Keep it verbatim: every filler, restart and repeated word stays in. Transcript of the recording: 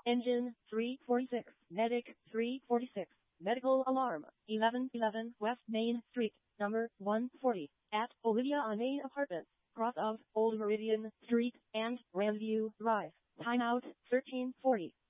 Engine three forty-six. Medic three forty-six. Medical alarm. eleven eleven West Main Street, number one forty, at Olivia on Main Apartments, cross of Old Meridian Street and Grandview Drive. Timeout thirteen forty.